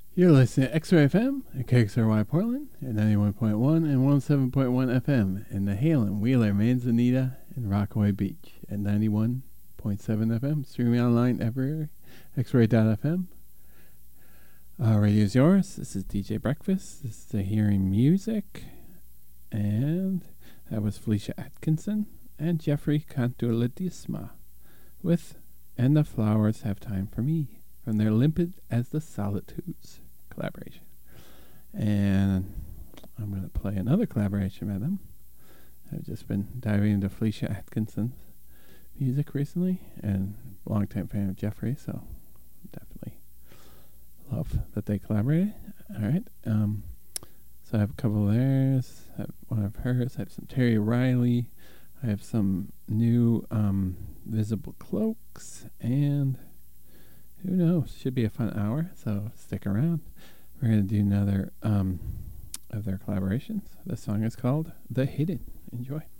You're listening to X-Ray FM at KXRY Portland at 91.1 and 107.1 FM in the Halen, Wheeler, Manzanita, and Rockaway Beach at 91.7 FM. Streaming online everywhere, xray.fm. Radio's yours. This is DJ Breakfast. This is the Hearing Music. And that was Felicia Atkinson and Jeffrey Cantuledisma with And the Flowers Have Time for Me from their Limpid as the Solitudes collaboration. And I'm going to play another collaboration with them. I've just been diving into Felicia Atkinson's music recently and a longtime fan of Jeffrey, so definitely love that they collaborated. All right. So I have a couple of theirs. I have one of hers. I have some Terry Riley. I have some new Visible Cloaks. And who knows? Should be a fun hour, so stick around. We're going to do another of their collaborations. This song is called The Hidden. Enjoy.